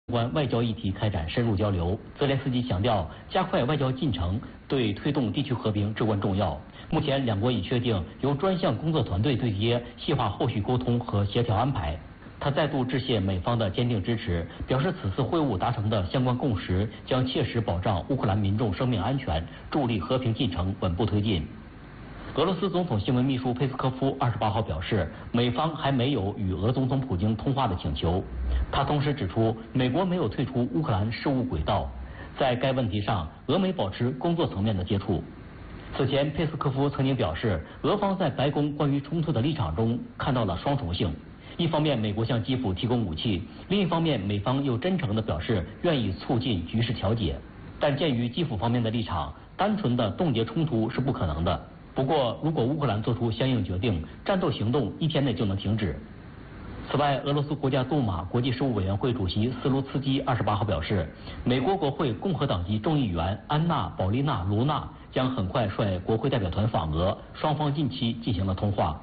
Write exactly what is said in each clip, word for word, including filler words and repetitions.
关外交议题开展深入交流。泽连斯基强调，加快外交进程对推动地区和平至关重要。目前，两国已确定由专项工作团队对接，细化后续沟通和协调安排。他再度致谢美方的坚定支持，表示此次会晤达成的相关共识将切实保障乌克兰民众生命安全，助力和平进程稳步推进。俄罗斯总统新闻秘书佩斯科夫二十八号表示，美方还没有与俄总统普京通话的请求。他同时指出，美国没有退出乌克兰事务轨道，在该问题上，俄美保持工作层面的接触。此前，佩斯科夫曾经表示，俄方在白宫关于冲突的立场中看到了双重性。一方面，美国向基辅提供武器；另一方面，美方又真诚地表示愿意促进局势调解。但鉴于基辅方面的立场，单纯的冻结冲突是不可能的。不过，如果乌克兰做出相应决定，战斗行动一天内就能停止。此外，俄罗斯国家杜马国际事务委员会主席斯卢茨基二十八号表示，美国国会共和党籍众议员安娜·保利娜·卢娜将很快率国会代表团访俄，双方近期进行了通话。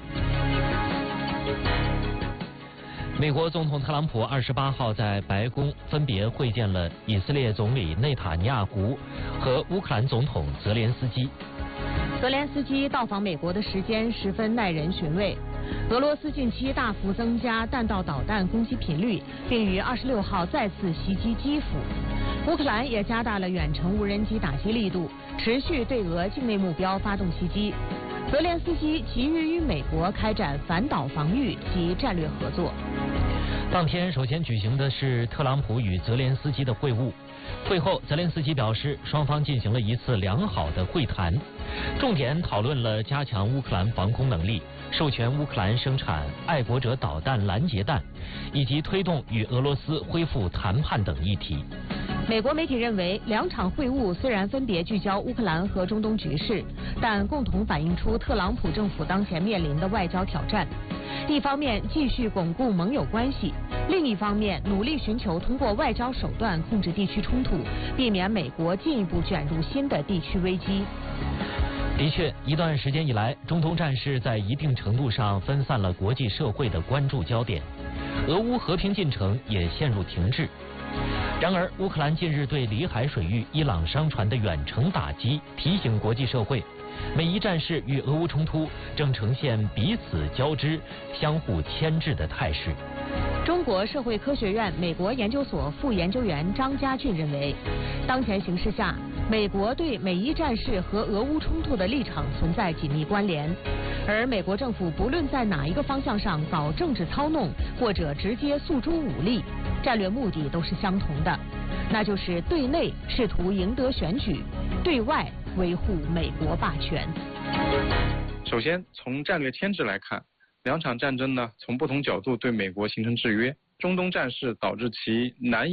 美国总统特朗普二十八号在白宫分别会见了以色列总理内塔尼亚胡和乌克兰总统泽连斯基。 泽连斯基到访美国的时间十分耐人寻味。俄罗斯近期大幅增加弹道导弹攻击频率，并于二十六号再次袭击基辅。乌克兰也加大了远程无人机打击力度，持续对俄境内目标发动袭击。泽连斯基急于与美国开展反导防御及战略合作。 当天首先举行的是特朗普与泽连斯基的会晤。会后，泽连斯基表示，双方进行了一次良好的会谈，重点讨论了加强乌克兰防空能力、授权乌克兰生产爱国者导弹拦截弹，以及推动与俄罗斯恢复谈判等议题。 美国媒体认为，两场会晤虽然分别聚焦乌克兰和中东局势，但共同反映出特朗普政府当前面临的外交挑战。一方面继续巩固盟友关系，另一方面努力寻求通过外交手段控制地区冲突，避免美国进一步卷入新的地区危机。 的确，一段时间以来，中东战事在一定程度上分散了国际社会的关注焦点，俄乌和平进程也陷入停滞。然而，乌克兰近日对里海水域伊朗商船的远程打击，提醒国际社会，美伊战事与俄乌冲突正呈现彼此交织、相互牵制的态势。 中国社会科学院美国研究所副研究员张家俊认为，当前形势下，美国对美伊战事和俄乌冲突的立场存在紧密关联，而美国政府不论在哪一个方向上搞政治操弄，或者直接诉诸武力，战略目的都是相同的，那就是对内试图赢得选举，对外维护美国霸权。 首先，从战略牵制来看，两场战争呢，从不同角度对美国形成制约。中东战事导致其难以